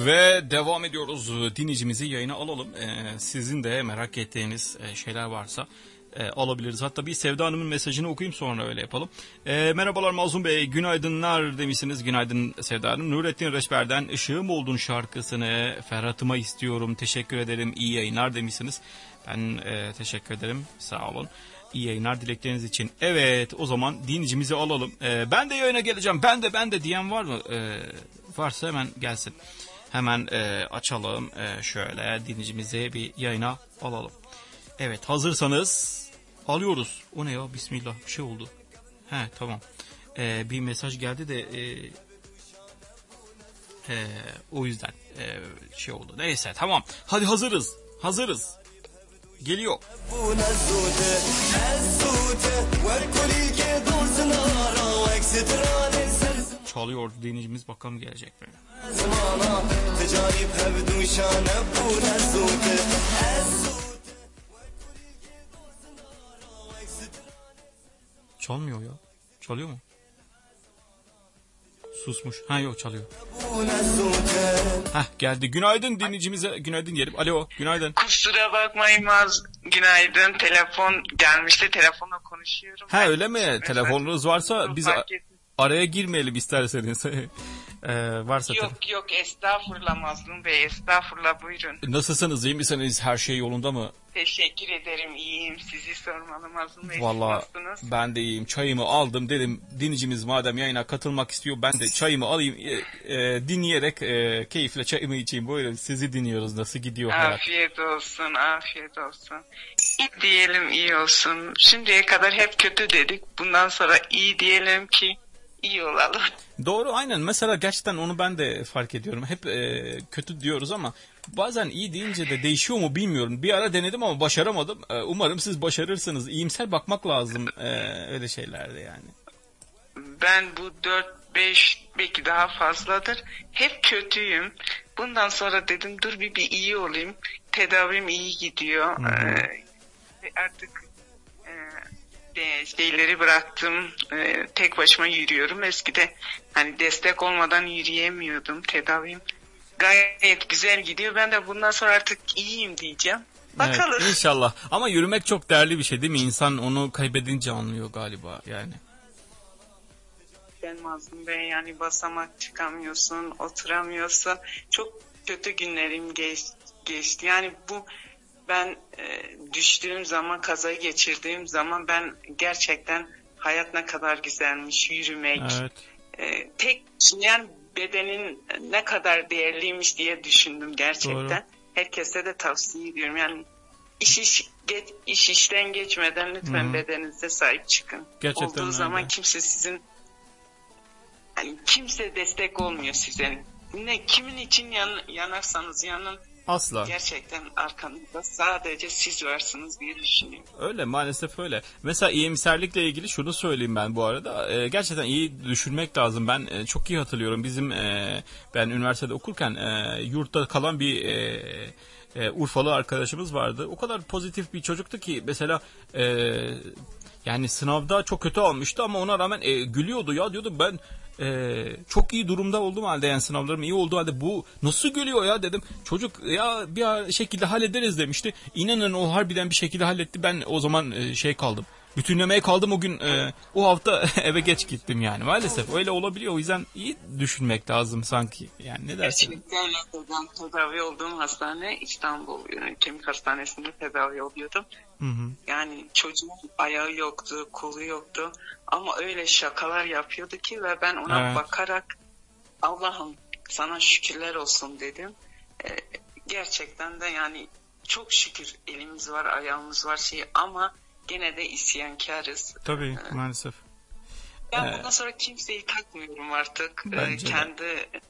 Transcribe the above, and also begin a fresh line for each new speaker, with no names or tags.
Ve devam ediyoruz. Dinleyicimizi yayına alalım. Sizin de merak ettiğiniz şeyler varsa alabiliriz. Hatta bir Sevda Hanım'ın mesajını okuyayım, sonra öyle yapalım. Merhabalar Mazlum Bey, günaydınlar demişsiniz. Günaydın Sevda Hanım. Nurettin Reçber'den Işığım Oldun şarkısını Ferhat'ıma istiyorum. Teşekkür ederim. İyi yayınlar demişsiniz. Ben teşekkür ederim. Sağ olun. İyi yayınlar dilekleriniz için. Evet, o zaman dinleyicimizi alalım. Ben de yayına geleceğim. Ben de diyen var mı? Varsa hemen gelsin. Hemen açalım. Şöyle dinleyicimizi bir yayına alalım. Evet, hazırsanız alıyoruz. O ne ya? Bismillah, bir şey oldu. Tamam. Bir mesaj geldi de o yüzden şey oldu. Neyse, tamam. Hadi hazırız. Geliyor. Çalıyor dinleyicimiz, bakalım gelecek mi? Çalmıyor ya. Çalıyor mu? Susmuş. Yok, çalıyor. Geldi. Günaydın dinleyicimize. Günaydın diyelim. Alo, günaydın.
Kusura bakmayın günaydın. Telefon gelmişti. Telefonla konuşuyorum.
Öyle mi? Telefonunuz varsa biz araya girmeyelim isterseniz. Varsa
Yok estağfurullah Mazlum Bey, estağfurullah, buyurun.
Nasılsınız, iyi misiniz, her şey yolunda mı?
Teşekkür ederim, iyiyim, sizi sormalı Mazlum Bey.
Valla ben de iyiyim, çayımı aldım, dedim dinleyicimiz madem yayına katılmak istiyor, ben de çayımı alayım, dinleyerek keyifle çayımı içeyim. Buyurun, sizi dinliyoruz, nasıl gidiyor hayat?
Afiyet olsun. İyi diyelim, iyi olsun. Şimdiye kadar hep kötü dedik, bundan sonra iyi diyelim ki iyi olalım.
Doğru, aynen. Mesela gerçekten onu ben de fark ediyorum. Hep kötü diyoruz ama bazen iyi deyince de değişiyor mu bilmiyorum. Bir ara denedim ama başaramadım. Umarım siz başarırsınız. İyimser bakmak lazım öyle şeylerde yani.
Ben bu 4-5 belki daha fazladır hep kötüyüm. Bundan sonra dedim dur bir iyi olayım. Tedavim iyi gidiyor. Artık şeyleri bıraktım. Tek başıma yürüyorum. Eskide hani destek olmadan yürüyemiyordum. Tedavim gayet güzel gidiyor. Ben de bundan sonra artık iyiyim diyeceğim. Bakalım.
Evet, inşallah. Ama yürümek çok değerli bir şey değil mi? İnsan onu kaybedince anlıyor galiba yani.
Ben Mazlum Bey, yani basamak çıkamıyorsun, oturamıyorsun. Çok kötü günlerim geçti. Yani bu ben düştüğüm zaman, kazayı geçirdiğim zaman ben gerçekten hayat ne kadar güzelmiş, yürümek.
Evet.
Tek yani bedenin ne kadar değerliymiş diye düşündüm gerçekten. Doğru. Herkese de tavsiye ediyorum. Yani iş işten geçmeden lütfen bedeninize sahip çıkın.
Gerçekten
olduğu zaman kimse sizin kimse destek olmuyor size. Kimin için yanarsanız yanın.
Asla.
Gerçekten arkanızda sadece siz varsınız diye düşünüyorum.
Öyle, maalesef öyle. Mesela iyimserlikle ilgili şunu söyleyeyim ben bu arada. Gerçekten iyi düşünmek lazım. Ben çok iyi hatırlıyorum. Ben üniversitede okurken yurtta kalan bir Urfalı arkadaşımız vardı. O kadar pozitif bir çocuktu ki mesela yani sınavda çok kötü almıştı ama ona rağmen gülüyordu. Ya diyordu, ben çok iyi durumda olduğum halde, yani sınavlarım iyi olduğu halde bu nasıl gülüyor ya dedim. Çocuk ya bir şekilde hallederiz demişti. İnanın o harbiden bir şekilde halletti. Ben o zaman kaldım. Bütünlemeye kaldım o gün. O hafta eve geç gittim yani. Maalesef öyle olabiliyor. O yüzden iyi düşünmek lazım sanki. Yani ne dersin?
Gerçekten ben tedavi olduğum hastane İstanbul Kemik Hastanesi'nde tedavi oluyordum. Yani çocuğun ayağı yoktu, kolu yoktu. Ama öyle şakalar yapıyordu ki ve ben ona bakarak Allah'ım sana şükürler olsun dedim. Gerçekten de yani çok şükür elimiz var, ayağımız var ama gene de isyankarız.
Tabii, maalesef.
Ben bundan sonra kimseyi takmıyorum artık. Kendi